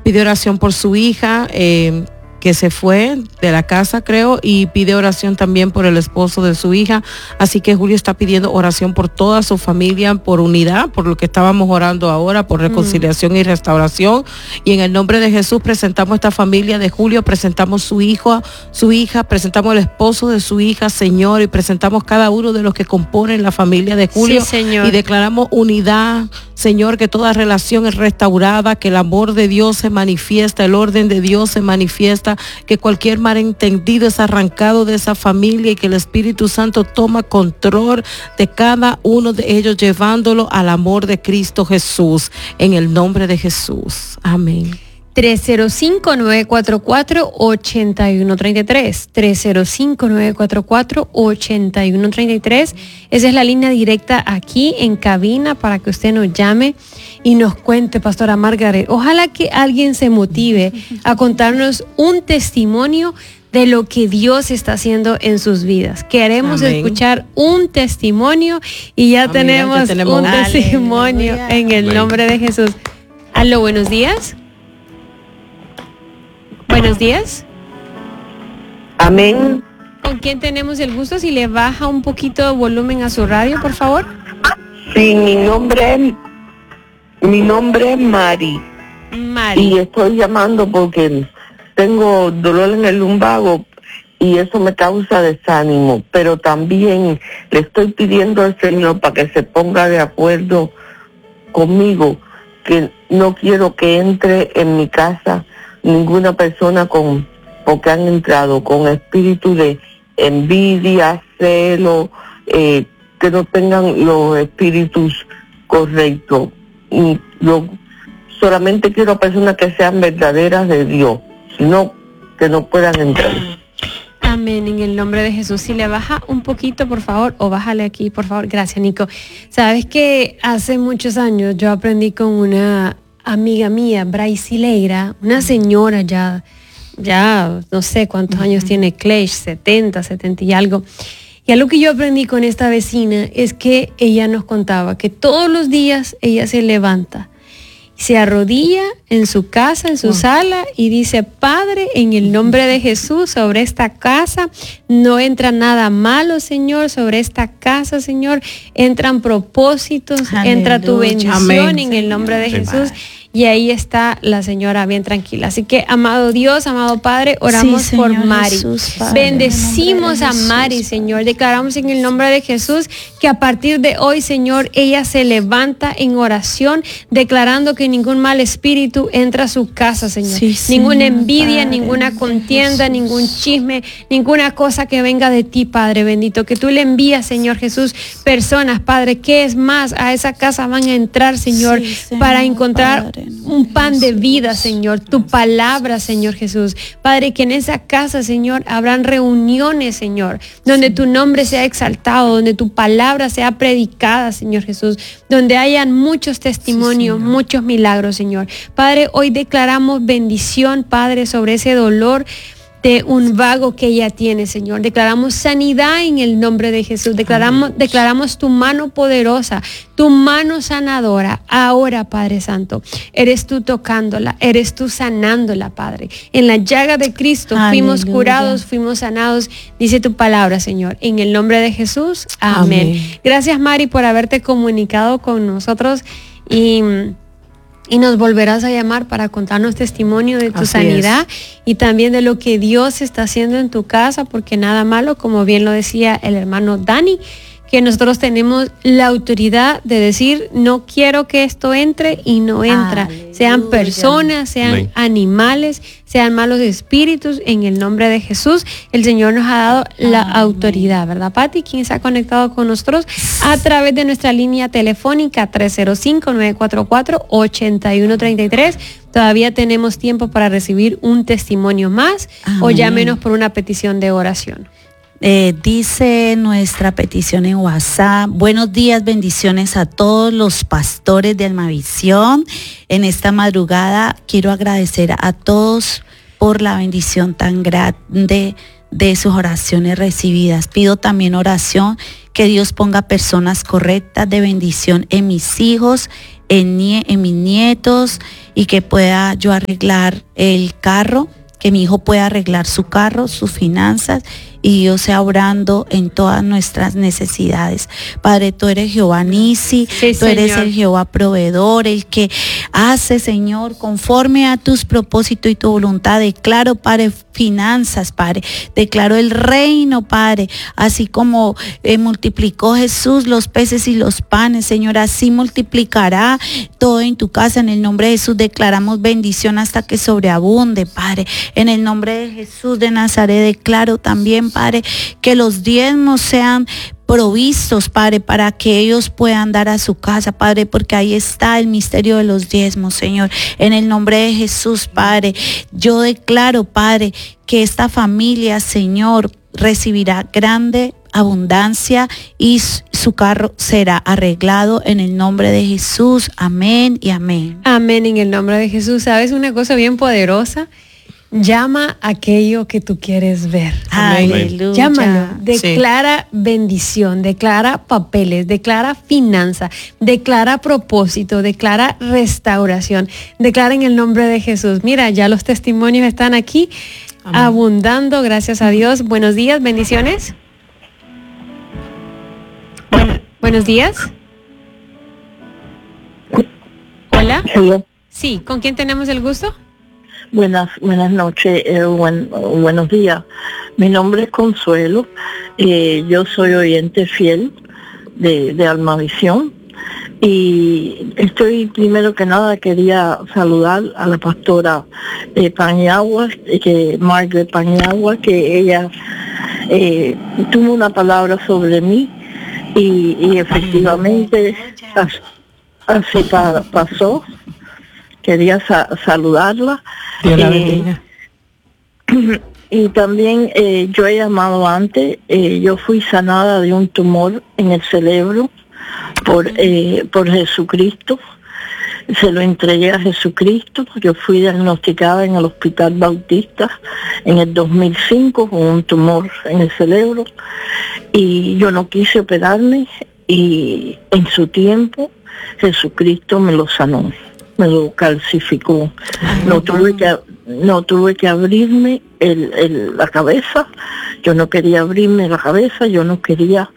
pide oración por su hija, que se fue de la casa, creo, y pide oración también por el esposo de su hija. Así que Julio está pidiendo oración por toda su familia, por unidad, por lo que estábamos orando ahora, por reconciliación y restauración. Y en el nombre de Jesús presentamos esta familia de Julio, presentamos su hijo, su hija, presentamos el esposo de su hija, Señor, y presentamos cada uno de los que componen la familia de Julio. Sí, Señor. Y declaramos unidad, Señor, que toda relación es restaurada, que el amor de Dios se manifiesta, el orden de Dios se manifiesta, que cualquier malentendido es arrancado de esa familia y que el Espíritu Santo toma control de cada uno de ellos, llevándolo al amor de Cristo Jesús, en el nombre de Jesús. Amén. 305-944-8133, 305-944-8133. Esa es la línea directa aquí en cabina para que usted nos llame y nos cuente, Pastora Margaret. Ojalá que alguien se motive a contarnos un testimonio de lo que Dios está haciendo en sus vidas. Queremos escuchar un testimonio y ya tenemos un testimonio en el nombre de Jesús. Aló, buenos días. Buenos días. Amén. ¿Con quién tenemos el gusto? Si le baja un poquito de volumen a su radio, por favor. Sí, mi nombre es Mari. Mari. Y estoy llamando porque tengo dolor en el lumbago y eso me causa desánimo. Pero también le estoy pidiendo al Señor para que se ponga de acuerdo conmigo, que no quiero que entre en mi casa ninguna persona porque han entrado con espíritu de envidia, celo, que no tengan los espíritus correctos. Y yo solamente quiero personas que sean verdaderas de Dios, sino que no puedan entrar. Amén, en el nombre de Jesús. Si le baja un poquito, por favor, o bájale aquí, por favor. Gracias, Nico. Sabes que hace muchos años yo aprendí con una amiga mía, brasileira, una señora ya no sé cuántos años tiene Clash, 70 y algo. Y algo que yo aprendí con esta vecina es que ella nos contaba que todos los días ella se levanta, se arrodilla en su casa, en su sala y dice: Padre, en el nombre de Jesús, sobre esta casa no entra nada malo, Señor, sobre esta casa, Señor, entran propósitos, entra tu bendición. Amén. En el nombre de Jesús. Y ahí está la señora bien tranquila. Así que, amado Dios, amado Padre, oramos Señor, por Mari. Jesús, Padre, bendecimos a Mari, Señor. Declaramos en el nombre de Jesús que a partir de hoy, Señor, ella se levanta en oración, declarando que ningún mal espíritu entra a su casa, Señor. Ninguna envidia, Padre, ninguna contienda, ningún chisme, ninguna cosa que venga de ti, Padre bendito. Que tú le envías, Señor Jesús, personas, Padre, que es más, a esa casa van a entrar, Señor, para encontrar Padre, un pan de vida, Señor, tu palabra, Señor Jesús. Padre, que en esa casa, Señor, habrán reuniones, Señor, donde tu nombre sea exaltado, donde tu palabra sea predicada, Señor Jesús, donde hayan muchos testimonios, muchos milagros, Señor. Padre, hoy declaramos bendición, Padre, sobre ese dolor de un vago que ella tiene, Señor. Declaramos sanidad en el nombre de Jesús. Declaramos tu mano poderosa, tu mano sanadora. Ahora, Padre Santo, eres tú tocándola, eres tú sanándola, Padre. En la llaga de Cristo fuimos curados, fuimos sanados, dice tu palabra, Señor. En el nombre de Jesús, amén. Gracias, Mari, por haberte comunicado con nosotros y nos volverás a llamar para contarnos testimonio de tu sanidad y también de lo que Dios está haciendo en tu casa, porque nada malo, como bien lo decía el hermano Dani, que nosotros tenemos la autoridad de decir: no quiero que esto entre, y no entra. Aleluya. Sean personas, sean animales, sean malos espíritus, en el nombre de Jesús. El Señor nos ha dado la autoridad, ¿verdad, Pati? Quien se ha conectado con nosotros a través de nuestra línea telefónica 305-944-8133. Todavía tenemos tiempo para recibir un testimonio más. O llámenos por una petición de oración. Dice nuestra petición en WhatsApp: buenos días, bendiciones a todos los pastores de Almavisión. En esta madrugada quiero agradecer a todos por la bendición tan grande de sus oraciones recibidas. Pido también oración que Dios ponga personas correctas de bendición en mis hijos, en mis nietos, y que pueda yo arreglar el carro, que mi hijo pueda arreglar su carro, sus finanzas, y Dios sea obrando en todas nuestras necesidades. Padre, tú eres Jehová Nisi, sí, tú eres Señor. el Jehová proveedor, el que hace, Señor, conforme a tus propósitos y tu voluntad. Declaro, Padre, finanzas, Padre. Declaro el reino, Padre, así como multiplicó Jesús los peces y los panes, Señor, así multiplicará todo en tu casa. En el nombre de Jesús declaramos bendición hasta que sobreabunde, Padre. En el nombre de Jesús de Nazaret declaro también, Padre, que los diezmos sean provistos, Padre, para que ellos puedan dar a su casa, Padre, porque ahí está el misterio de los diezmos, Señor. En el nombre de Jesús, Padre, yo declaro, Padre, que esta familia, Señor, recibirá grande abundancia y su carro será arreglado en el nombre de Jesús. Amén y amén. Amén, en el nombre de Jesús. ¿Sabes una cosa bien poderosa? Llama aquello que tú quieres ver. Aleluya. Llámalo, declara bendición, declara papeles, declara finanza, declara propósito, declara restauración, declara en el nombre de Jesús. Mira, ya los testimonios están aquí, amén, abundando, gracias a Dios. Buenos días, bendiciones. Buenos días. Hola. Hello. Sí, ¿con quién tenemos el gusto? Buenas noches, buenos días. Mi nombre es Consuelo. Yo soy oyente fiel de Almavisión. Y estoy, primero que nada, quería saludar a la pastora Paniagua, Margaret Paniagua, que ella tuvo una palabra sobre mí y efectivamente así pasó. Quería saludarla. Dios la bendiga. Y también yo he llamado antes, yo fui sanada de un tumor en el cerebro por Jesucristo. Se lo entregué a Jesucristo. Yo fui diagnosticada en el Hospital Bautista en el 2005 con un tumor en el cerebro y yo no quise operarme, y en su tiempo Jesucristo me lo sanó, me lo calcificó. No tuve que abrirme la cabeza. Yo no quería abrirme la cabeza, yo no quería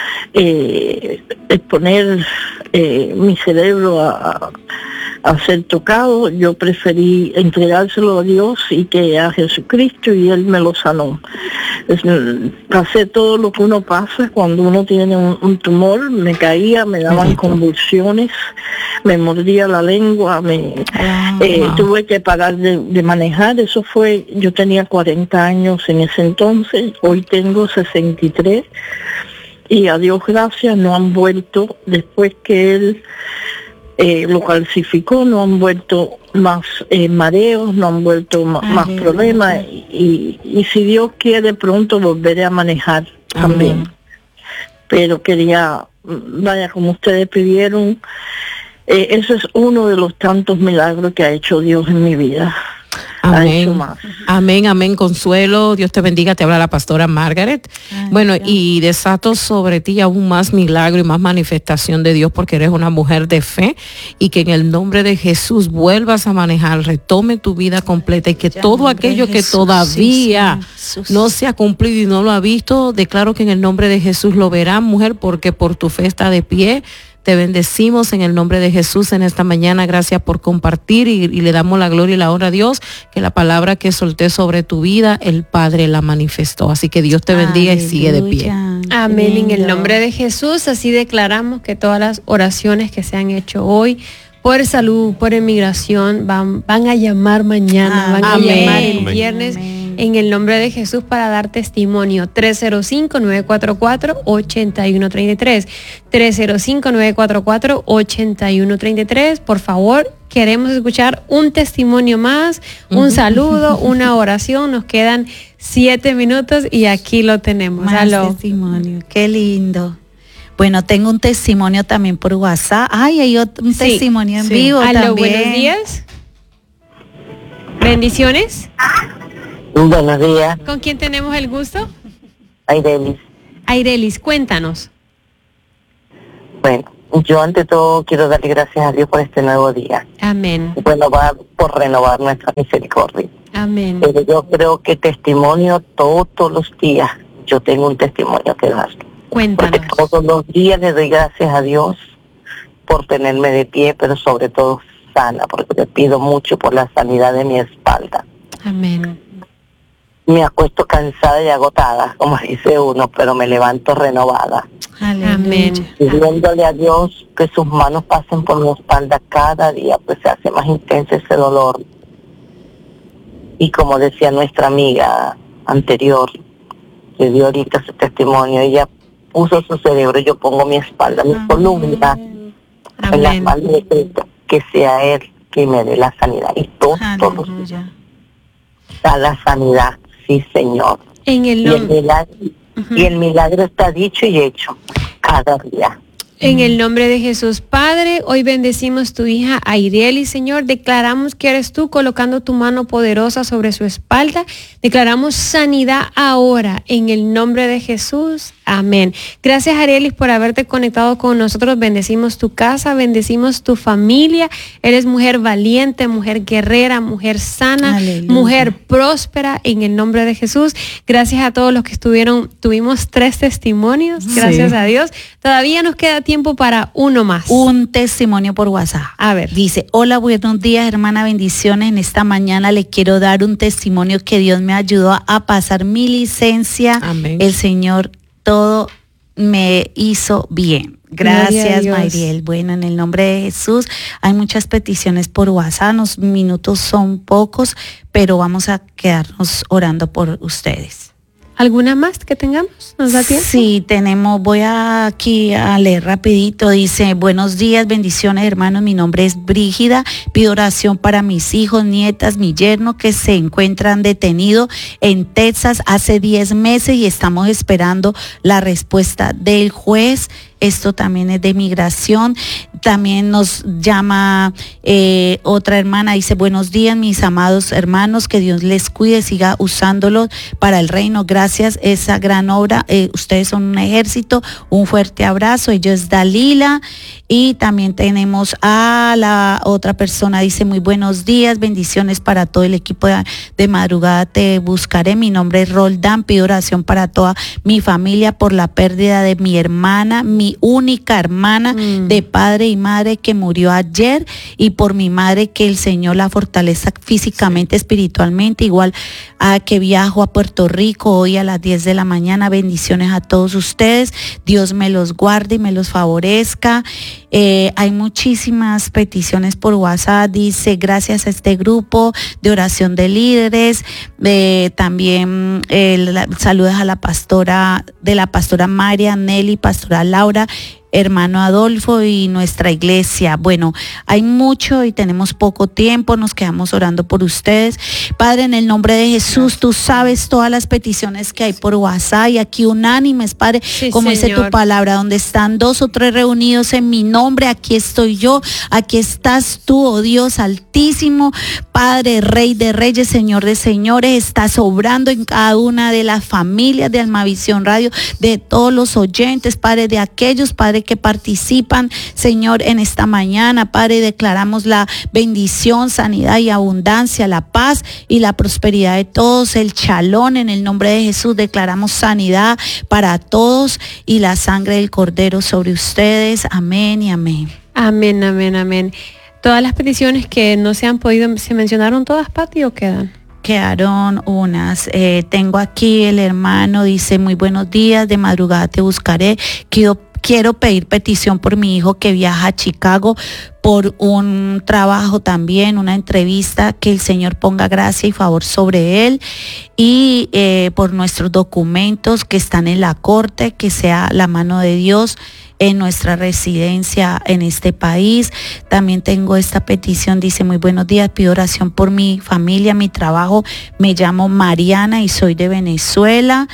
exponer mi cerebro a ser tocado. Yo preferí entregárselo a Dios y que a Jesucristo, y Él me lo sanó. Pasé todo lo que uno pasa cuando uno tiene un tumor. Me caía, me daban convulsiones, me mordía la lengua, tuve que parar de manejar. Eso fue, yo tenía 40 años en ese entonces, hoy tengo 63, y a Dios gracias no han vuelto, después que Él lo calcificó, no han vuelto más mareos, no han vuelto más problemas, y si Dios quiere pronto volveré a manejar también. Pero quería, vaya, como ustedes pidieron, eso es uno de los tantos milagros que ha hecho Dios en mi vida. Amén. Amén, amén, Consuelo. Dios te bendiga. Te habla la pastora Margaret. Bueno, y desato sobre ti aún más milagro y más manifestación de Dios, porque eres una mujer de fe, y que en el nombre de Jesús vuelvas a manejar, retome tu vida completa, y que todo aquello que todavía no se ha cumplido y no lo ha visto, declaro que en el nombre de Jesús lo verá, mujer, porque por tu fe está de pie. Te bendecimos en el nombre de Jesús en esta mañana. Gracias por compartir, y le damos la gloria y la honra a Dios, que la palabra que solté sobre tu vida, el Padre la manifestó. Así que Dios te bendiga. Aleluya. Y sigue de pie. Amén. En el nombre de Jesús, así declaramos que todas las oraciones que se han hecho hoy por salud, por emigración, van a llamar mañana, van a llamar el viernes. En el nombre de Jesús, para dar testimonio. 305-944-8133. 305-944-8133. Por favor, queremos escuchar un testimonio más, un saludo, una oración. Nos quedan 7 minutos y aquí lo tenemos. Más testimonio. Qué lindo. Bueno, tengo un testimonio también por WhatsApp. Ay, hay un testimonio en vivo también. Buenos días. Bendiciones. Buenos días, ¿Con quién tenemos el gusto? Airelis. Airelis, cuéntanos. Bueno, yo ante todo quiero darle gracias a Dios por este nuevo día. Amén. Por renovar nuestra misericordia. Amén. Pero yo creo que testimonio todos los días, yo tengo un testimonio que dar. Cuéntanos. Porque todos los días le doy gracias a Dios por tenerme de pie, pero sobre todo sana, porque le pido mucho por la sanidad de mi espalda. Amén. Me acuesto cansada y agotada, como dice uno, pero me levanto renovada. Amén. Pidiéndole a Dios que sus manos pasen por mi espalda cada día, pues se hace más intenso ese dolor. Y como decía nuestra amiga anterior, que dio ahorita su testimonio, ella puso su cerebro, yo pongo mi espalda, mi columna en las manos de Cristo, que sea Él que me dé la sanidad. Y todos da la sanidad, sí, Señor. En el nombre. Y el milagro está dicho y hecho cada día. En el nombre de Jesús, Padre, hoy bendecimos tu hija Airelis, Señor. Declaramos que eres tú colocando tu mano poderosa sobre su espalda. Declaramos sanidad ahora en el nombre de Jesús. Amén. Gracias, Airelis, por haberte conectado con nosotros. Bendecimos tu casa, bendecimos tu familia. Eres mujer valiente, mujer guerrera, mujer sana, Aleluya. mujer próspera en el nombre de Jesús. Gracias a todos los que estuvieron. Tuvimos 3 testimonios. Gracias a Dios. Todavía nos queda tiempo para uno más. Un testimonio por WhatsApp. A ver. Dice, hola, buenos días, hermana, bendiciones. En esta mañana le quiero dar un testimonio que Dios me ayudó a pasar mi licencia. Amén. El Señor todo me hizo bien. Gloria a Gracias, Dios. Mayriel. Bueno, en el nombre de Jesús, hay muchas peticiones por WhatsApp. Los minutos son pocos, pero vamos a quedarnos orando por ustedes. ¿Alguna más que tengamos? ¿Nos da tiempo? Sí, tenemos, voy aquí a leer rapidito, dice, buenos días, bendiciones hermanos, mi nombre es Brígida, pido oración para mis hijos, nietas, mi yerno que se encuentran detenidos en Texas hace 10 meses y estamos esperando la respuesta del juez. Esto también es de migración. También nos llama otra hermana, dice, buenos días mis amados hermanos, que Dios les cuide, siga usándolos para el reino. Gracias, esa gran obra. Ustedes son un ejército. Un fuerte abrazo. Ella es Dalila. Y también tenemos a la otra persona, dice, muy buenos días, bendiciones para todo el equipo de Madrugada Te Buscaré. Mi nombre es Roldán, pido oración para toda mi familia por la pérdida de mi hermana, mi única hermana de padre y madre que murió ayer, y por mi madre, que el Señor la fortaleza físicamente, espiritualmente, igual a que viajo a Puerto Rico hoy a las 10 de la mañana. Bendiciones a todos ustedes, Dios me los guarde y me los favorezca. Hay muchísimas peticiones por WhatsApp, dice, gracias a este grupo de oración de líderes, también saludos a la pastora María, Nelly, pastora Laura, hermano Adolfo y nuestra iglesia. Bueno, hay mucho y tenemos poco tiempo, nos quedamos orando por ustedes. Padre, en el nombre de Jesús, tú sabes todas las peticiones que hay por WhatsApp y aquí unánimes, Padre, Sí, como dice Señor. tu palabra, donde están 2 o 3 reunidos en mi nombre, aquí estoy yo, aquí estás tú, oh Dios altísimo, Padre, Rey de Reyes, Señor de Señores, estás obrando en cada una de las familias de Almavisión Radio, de todos los oyentes, Padre, de aquellos, Padre, que participan, Señor, en esta mañana, Padre, declaramos la bendición, sanidad y abundancia, la paz y la prosperidad de todos, el chalón, en el nombre de Jesús, declaramos sanidad para todos y la sangre del Cordero sobre ustedes, amén y amén. Amén, amén, amén. Todas las peticiones que no se han podido, ¿se mencionaron todas, Pati, o quedan? Quedaron unas. Tengo aquí el hermano, dice, muy buenos días, de madrugada te buscaré. Quiero pedir petición por mi hijo que viaja a Chicago por un trabajo también, una entrevista, que el Señor ponga gracia y favor sobre él, y por nuestros documentos que están en la corte, que sea la mano de Dios en nuestra residencia en este país. También tengo esta petición, dice, muy buenos días, pido oración por mi familia, mi trabajo, me llamo Mariana y soy de Venezuela.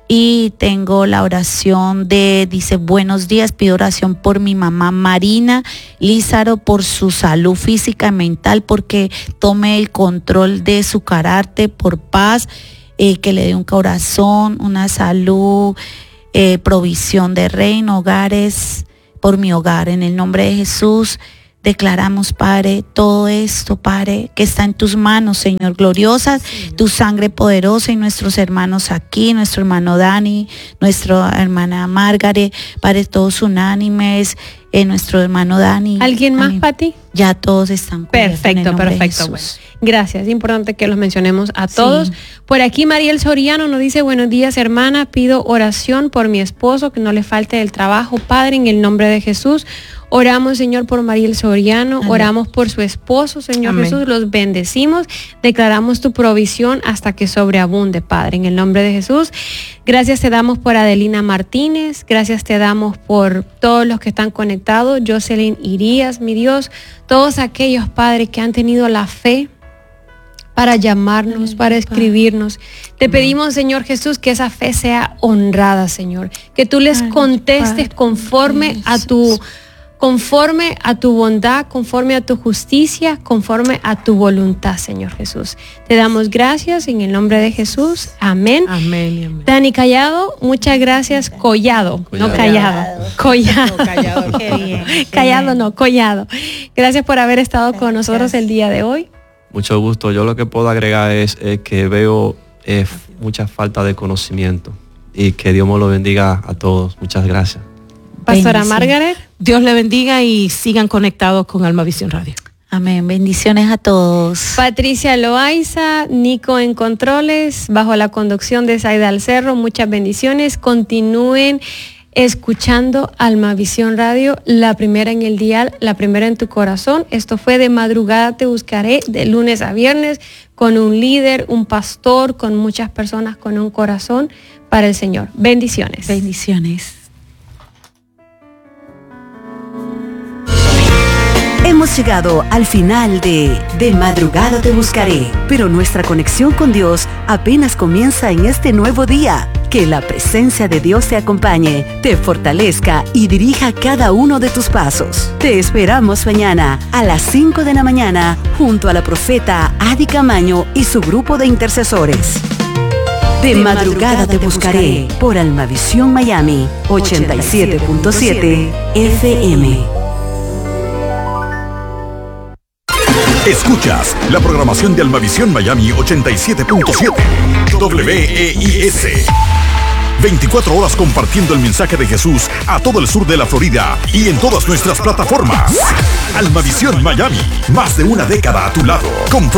Y tengo la oración dice, buenos días, pido oración por mi mamá Marina Lízaro, por su salud física y mental, porque tome el control de su carácter, por paz, que le dé un corazón, una salud, provisión de reino, hogares, por mi hogar. En el nombre de Jesús declaramos, Padre, todo esto, Padre, que está en tus manos, Señor, gloriosas, tu sangre poderosa, y nuestros hermanos aquí, nuestro hermano Dani, nuestra hermana Margaret, Padre, todos unánimes, nuestro hermano Dani. ¿Alguien más, Pati? Ya todos están cubiertos. Perfecto. Bueno, gracias, es importante que los mencionemos a todos. Sí. Por aquí Mariel Soriano nos dice, buenos días, hermana, pido oración por mi esposo, que no le falte el trabajo, Padre, en el nombre de Jesús. Oramos, Señor, por Mariel Soriano. Amén. Oramos por su esposo, Señor. Amén. Jesús, los bendecimos. Declaramos tu provisión hasta que sobreabunde, Padre, en el nombre de Jesús. Gracias te damos por Adelina Martínez. Gracias te damos por todos los que están conectados. Jocelyn Irías, mi Dios. Todos aquellos, Padre, que han tenido la fe para llamarnos, para escribirnos. Te pedimos, Señor Jesús, que esa fe sea honrada, Señor. Que tú les contestes conforme a tu bondad, conforme a tu justicia, conforme a tu voluntad, Señor Jesús. Te damos gracias en el nombre de Jesús. Amén. Amén, amén. Dani Callado, muchas gracias. Collado. No Callado. Collado. Callado. Qué bien. Callado no, Collado. Gracias por haber estado con nosotros el día de hoy. Mucho gusto. Yo lo que puedo agregar es que veo mucha falta de conocimiento, y que Dios me lo bendiga a todos. Muchas gracias. Pastora Margaret. Dios le bendiga y sigan conectados con Alma Visión Radio. Amén. Bendiciones a todos. Patricia Loaiza, Nico en controles, bajo la conducción de Zaida Alcerro. Muchas bendiciones. Continúen escuchando Alma Visión Radio, la primera en el dial, la primera en tu corazón. Esto fue De Madrugada Te Buscaré, de lunes a viernes, con un líder, un pastor, con muchas personas con un corazón para el Señor. Bendiciones. Bendiciones. Hemos llegado al final de Madrugada Te Buscaré, pero nuestra conexión con Dios apenas comienza en este nuevo día. Que la presencia de Dios te acompañe, te fortalezca y dirija cada uno de tus pasos. Te esperamos mañana a las 5 de la mañana junto a la profeta Adi Camaño y su grupo de intercesores. De Madrugada Te Buscaré por Almavisión Miami 87.7 FM. Escuchas la programación de Almavisión Miami 87.7 WEIS. 24 horas compartiendo el mensaje de Jesús a todo el sur de la Florida y en todas nuestras plataformas. Almavisión Miami, más de una década a tu lado.